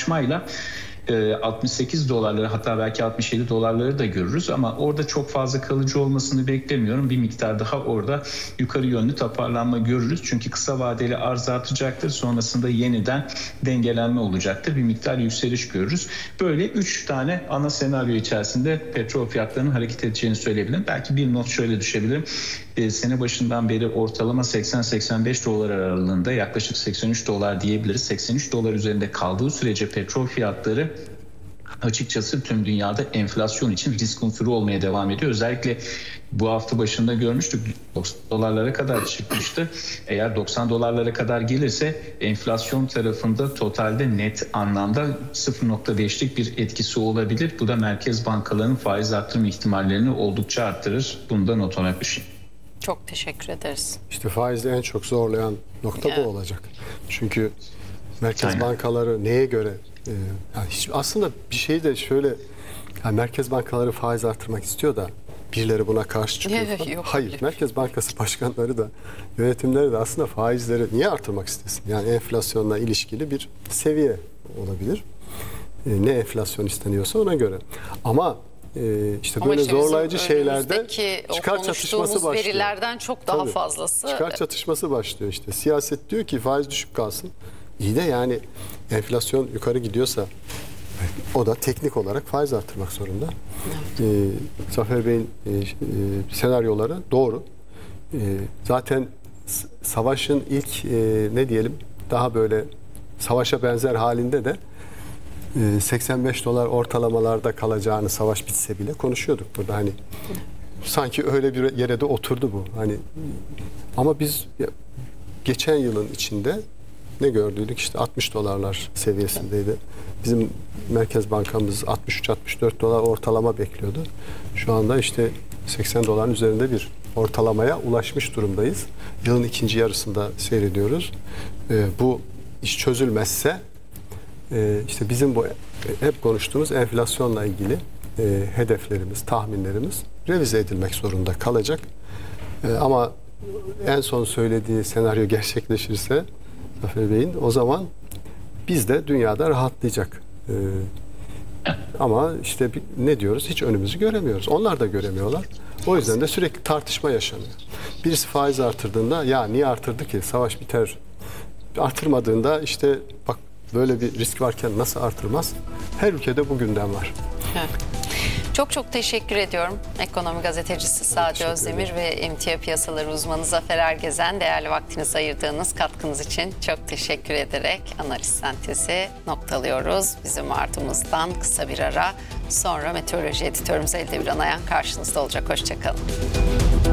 yoğunlaşmayla 68 dolarları, hatta belki 67 dolarları da görürüz ama orada çok fazla kalıcı olmasını beklemiyorum. Bir miktar daha orada yukarı yönlü toparlanma görürüz. Çünkü kısa vadeli arz artacaktır. Sonrasında yeniden dengelenme olacaktır. Bir miktar yükseliş görürüz. Böyle 3 tane ana senaryo içerisinde petrol fiyatlarının hareket edeceğini söyleyebilirim. Belki bir not şöyle düşebilirim. Sene başından beri ortalama 80-85 dolar aralığında, yaklaşık 83 dolar diyebiliriz. 83 dolar üzerinde kaldığı sürece petrol fiyatları açıkçası tüm dünyada enflasyon için risk unsuru olmaya devam ediyor. Özellikle bu hafta başında görmüştük, 90 dolarlara kadar çıkmıştı. Eğer 90 dolarlara kadar gelirse enflasyon tarafında totalde net anlamda 0.5'lik bir etkisi olabilir. Bu da merkez bankalarının faiz artırma ihtimallerini oldukça arttırır. Bunu da not olarak düşün. Çok teşekkür ederiz. İşte faizde en çok zorlayan nokta bu olacak. Çünkü merkez bankaları neye göre yani aslında bir şey de şöyle, yani merkez bankaları faiz artırmak istiyor da birileri buna karşı çıkıyor falan. Yok, hayır, Merkez Bankası başkanları da yönetimleri de aslında faizleri niye artırmak istesin? Yani enflasyonla ilişkili bir seviye olabilir. Ne enflasyon isteniyorsa ona göre. Ama işte böyle zorlayıcı şeylerde çıkar çatışması başlıyor. Verilerden çok daha fazlası. Çıkar çatışması başlıyor işte. Siyaset diyor ki faiz düşük kalsın. İyi de yani enflasyon yukarı gidiyorsa o da teknik olarak faiz artırmak zorunda. Evet. Zafer Bey'in senaryoları doğru. Zaten savaşın ilk ne diyelim daha böyle savaşa benzer halinde de 85 dolar ortalamalarda kalacağını savaş bitse bile konuşuyorduk burada, hani sanki öyle bir yere de oturdu bu. Hani ama biz geçen yılın içinde ne gördük, işte 60 dolarlar seviyesindeydi. Bizim Merkez Bankamız 63-64 dolar ortalama bekliyordu. Şu anda işte 80 doların üzerinde bir ortalamaya ulaşmış durumdayız. Yılın ikinci yarısında seyrediyoruz. Bu iş çözülmezse işte bizim bu hep konuştuğumuz enflasyonla ilgili hedeflerimiz, tahminlerimiz revize edilmek zorunda kalacak. Ama en son söylediği senaryo gerçekleşirse Zafer Bey'in, o zaman biz de dünyada rahatlayacak. Ama işte ne diyoruz? Hiç önümüzü göremiyoruz. Onlar da göremiyorlar. O yüzden de sürekli tartışma yaşanıyor. Birisi faiz artırdığında ya niye artırdı ki? Savaş biter. Artırmadığında işte bak böyle bir risk varken nasıl artırmaz? Her ülkede bu gündem var. Evet. Çok çok teşekkür ediyorum. Ekonomi gazetecisi Sadi Özdemir ve emtia piyasaları uzmanı Zafer Ergezen, değerli vaktinizi ayırdığınız katkınız için çok teşekkür ederek analiz sentezi noktalıyoruz. Bizim ardımızdan kısa bir ara, sonra meteoroloji editörümüz Elde Bir Anayan karşınızda olacak. Hoşçakalın.